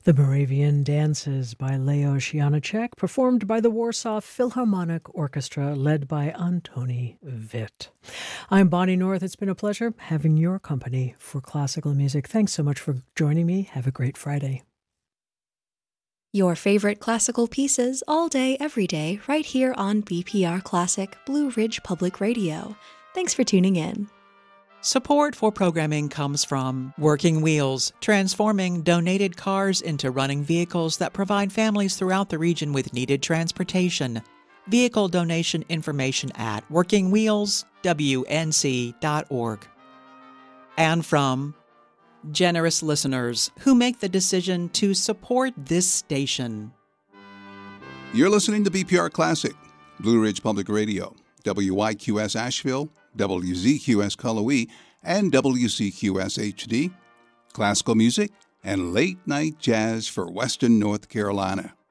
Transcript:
The Moravian Dances by Leo Janáček, performed by the Warsaw Philharmonic Orchestra, led by Antoni Witt. I'm Bonnie North. It's been a pleasure having your company for classical music. Thanks so much for joining me. Have a great Friday. Your favorite classical pieces all day, every day, right here on BPR Classic, Blue Ridge Public Radio. Thanks for tuning in. Support for programming comes from Working Wheels, transforming donated cars into running vehicles that provide families throughout the region with needed transportation. Vehicle donation information at workingwheelswnc.org. And from generous listeners who make the decision to support this station. You're listening to BPR Classic, Blue Ridge Public Radio, WYQS Asheville, WZQS Cullowhee, and WCQS HD, classical music and late-night jazz for Western North Carolina.